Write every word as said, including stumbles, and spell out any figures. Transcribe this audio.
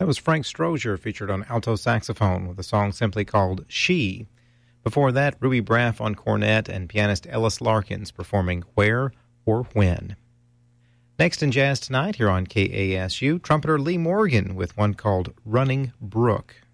That was Frank Strozier, featured on alto saxophone with a song simply called She. Before that, Ruby Braff on cornet and pianist Ellis Larkins performing Where or When. Next in Jazz Tonight here on K A S U, trumpeter Lee Morgan with one called Running Brook.